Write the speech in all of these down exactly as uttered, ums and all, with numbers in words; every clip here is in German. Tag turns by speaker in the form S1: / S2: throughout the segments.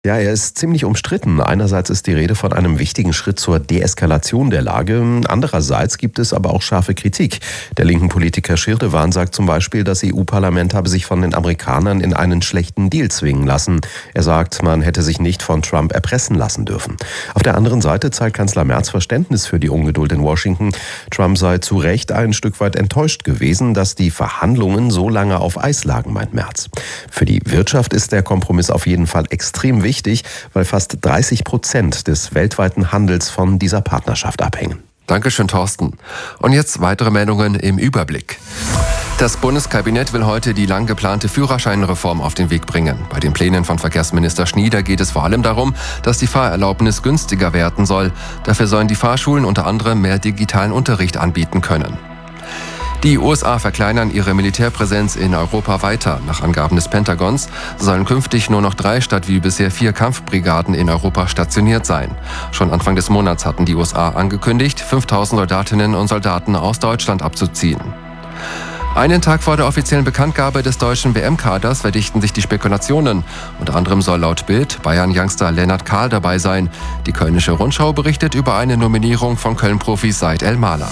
S1: Ja, er ist ziemlich umstritten. Einerseits ist die Rede von einem wichtigen Schritt zur Deeskalation der Lage. Andererseits gibt es aber auch scharfe Kritik. Der linken Politiker Schirdewan sagt zum Beispiel, das E U-Parlament habe sich von den Amerikanern in einen schlechten Deal zwingen lassen. Er sagt, man hätte sich nicht von Trump erpressen lassen dürfen. Auf der anderen Seite zeigt Kanzler Merz Verständnis für die Ungeduld in Washington. Trump sei zu Recht ein Stück weit enttäuscht gewesen, dass die Verhandlungen so lange auf Eis lagen, meint Merz. Für die Wirtschaft ist der Kompromiss auf jeden Fall extrem wichtig. Wichtig, weil fast dreißig Prozent des weltweiten Handels von dieser Partnerschaft abhängen.
S2: Dankeschön, Thorsten. Und jetzt weitere Meldungen im Überblick. Das Bundeskabinett will heute die lang geplante Führerscheinreform auf den Weg bringen. Bei den Plänen von Verkehrsminister Schnieder geht es vor allem darum, dass die Fahrerlaubnis günstiger werden soll. Dafür sollen die Fahrschulen unter anderem mehr digitalen Unterricht anbieten können. Die U S A verkleinern ihre Militärpräsenz in Europa weiter. Nach Angaben des Pentagons sollen künftig nur noch drei statt wie bisher vier Kampfbrigaden in Europa stationiert sein. Schon Anfang des Monats hatten die U S A angekündigt, fünftausend Soldatinnen und Soldaten aus Deutschland abzuziehen. Einen Tag vor der offiziellen Bekanntgabe des deutschen W M-Kaders verdichten sich die Spekulationen. Unter anderem soll laut Bild Bayern-Youngster Lennart Kahl dabei sein. Die Kölnische Rundschau berichtet über eine Nominierung von Köln-Profis Said El-Mala.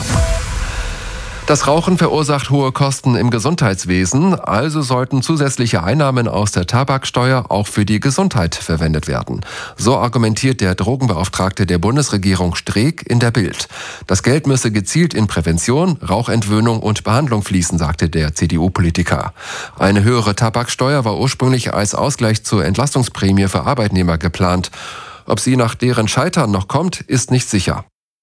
S2: Das Rauchen verursacht hohe Kosten im Gesundheitswesen, also sollten zusätzliche Einnahmen aus der Tabaksteuer auch für die Gesundheit verwendet werden. So argumentiert der Drogenbeauftragte der Bundesregierung Streeck in der Bild. Das Geld müsse gezielt in Prävention, Rauchentwöhnung und Behandlung fließen, sagte der C D U-Politiker. Eine höhere Tabaksteuer war ursprünglich als Ausgleich zur Entlastungsprämie für Arbeitnehmer geplant. Ob sie nach deren Scheitern noch kommt, ist nicht sicher.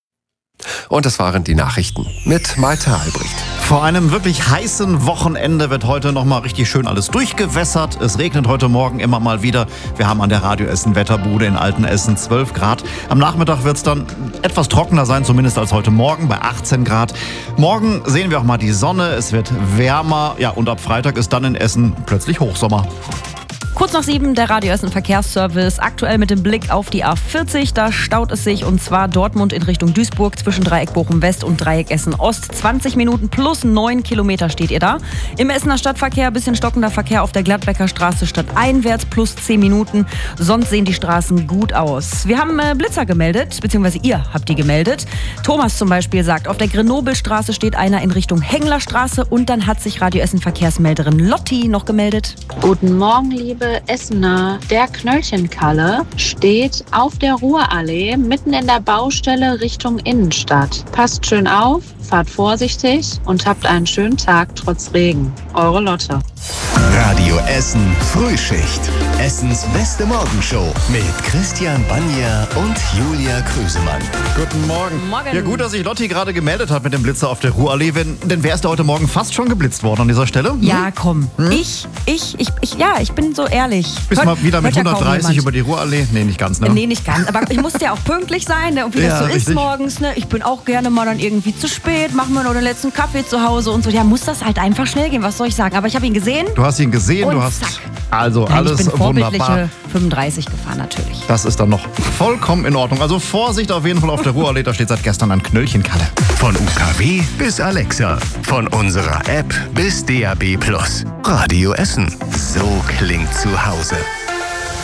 S2: Und das waren die Nachrichten mit Malte Albrecht.
S3: Vor einem wirklich heißen Wochenende wird heute nochmal richtig schön alles durchgewässert. Es regnet heute Morgen immer mal wieder. Wir haben an der Radio Essen Wetterbude in Altenessen zwölf Grad. Am Nachmittag wird es dann etwas trockener sein, zumindest als heute Morgen bei achtzehn Grad. Morgen sehen wir auch mal die Sonne. Es wird wärmer. Ja, und ab Freitag ist dann in Essen plötzlich Hochsommer.
S4: Kurz nach sieben, der Radio Essen Verkehrsservice. Aktuell mit dem Blick auf die A vierzig. Da staut es sich, und zwar Dortmund in Richtung Duisburg zwischen Dreieck Bochum West und Dreieck Essen Ost. zwanzig Minuten plus neun Kilometer steht ihr da. Im Essener Stadtverkehr bisschen stockender Verkehr auf der Gladbecker Straße stadteinwärts plus zehn Minuten. Sonst sehen die Straßen gut aus. Wir haben äh, Blitzer gemeldet, beziehungsweise ihr habt die gemeldet. Thomas zum Beispiel sagt, auf der Grenobelstraße steht einer in Richtung Henglerstraße, und dann hat sich Radio Essen Verkehrsmelderin Lotti noch gemeldet.
S5: Guten Morgen, liebe Essener. Der Knöllchenkalle steht auf der Ruhrallee mitten in der Baustelle Richtung Innenstadt. Passt schön auf, fahrt vorsichtig und habt einen schönen Tag trotz Regen. Eure Lotte.
S6: Radio Essen Frühschicht. Essens beste Morgenshow mit Christian Banja und Julia Krüsemann.
S3: Guten Morgen.
S4: Morgen.
S3: Ja, gut, dass sich Lotti gerade gemeldet hat mit dem Blitzer auf der Ruhrallee. Wenn, denn wärst du heute Morgen fast schon geblitzt worden an dieser Stelle? Hm?
S4: Ja, komm.
S3: Hm?
S4: Ich, ich, ich, ich, ja, ich bin so ehrlich.
S3: Bist du mal wieder mit
S4: hört ja kaum
S3: hundertdreißig
S4: jemand.
S3: über die Ruhrallee? Nee, nicht ganz, ne?
S4: Nee, nicht ganz. Aber ich musste ja auch pünktlich sein, ne? Und wie
S3: Ja,
S4: das so
S3: richtig.
S4: ist morgens, ne? Ich bin auch gerne mal dann irgendwie zu spät, mach mir noch den letzten Kaffee zu Hause und so. Ja, muss das halt einfach schnell gehen, was soll ich sagen? Aber ich habe ihn gesehen.
S3: Du hast ihn gesehen,
S4: Und
S3: du hast
S4: zack.
S3: also
S4: Nein,
S3: alles
S4: ich bin
S3: wunderbar.
S4: vorbildliche fünfunddreißig gefahren, natürlich.
S3: Das ist dann noch vollkommen in Ordnung. Also Vorsicht auf jeden Fall auf der Ruhrallee, da steht seit gestern ein Knöllchenkalle.
S6: Von U K W bis Alexa. Von unserer App bis D A B Plus. Radio Essen. So klingt zu Hause.